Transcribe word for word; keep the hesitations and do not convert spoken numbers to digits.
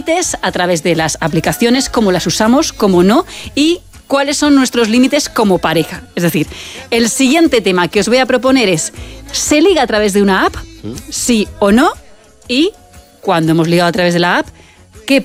límites a través de las aplicaciones, cómo las usamos, cómo no, y cuáles son nuestros límites como pareja. Es decir, el siguiente tema que os voy a proponer es, ¿se liga a través de una app? ¿Sí o no? Y cuando hemos ligado a través de la app,